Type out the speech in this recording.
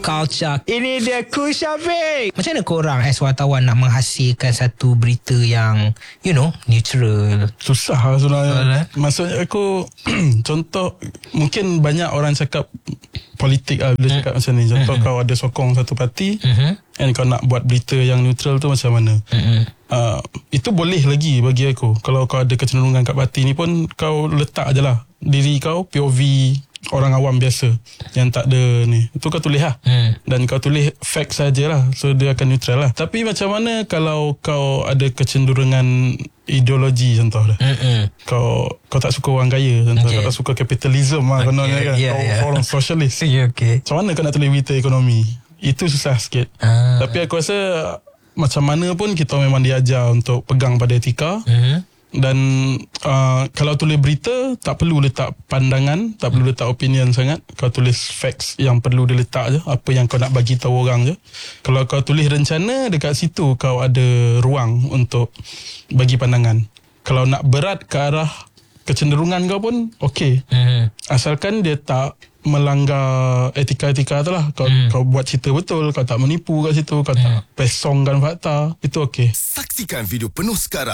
culture. Ini dia Cool Syafiq. Macam mana korang as wartawan nak menghasilkan satu berita yang neutral? Susah lah sebenarnya. Maksudnya aku contoh, mungkin banyak orang cakap politik lah bila cakap macam ni. Contoh kau ada sokong satu parti and kau nak buat berita yang neutral tu macam mana. Itu boleh lagi bagi aku. Kalau kau ada kecenderungan kat parti ni pun, kau letak je lah diri kau POV orang awam biasa yang tak ada ni, itu kau tulis lah. Dan kau tulis fact sajalah, so dia akan neutral lah. Tapi macam mana kalau kau ada kecenderungan ideologi contoh dah. Kau tak suka orang kaya contoh, kau tak suka kapitalisme lah kononnya kan. Kau orang sosialis. Macam mana kau nak tulis berita ekonomi? Itu susah sikit. Tapi aku rasa macam mana pun kita memang diajar untuk pegang pada etika. Dan kalau tulis berita, tak perlu letak pandangan, tak perlu letak opinion sangat. Kau tulis facts yang perlu diletak je, apa yang kau nak bagi tahu orang je. Kalau kau tulis rencana, dekat situ kau ada ruang untuk bagi pandangan. Kalau nak berat ke arah kecenderungan kau pun okey. Asalkan dia tak melanggar etika-etika tu lah. Kau buat cerita betul, kau tak menipu kat situ, kau tak pesongkan fakta, itu okey. Saksikan video penuh sekarang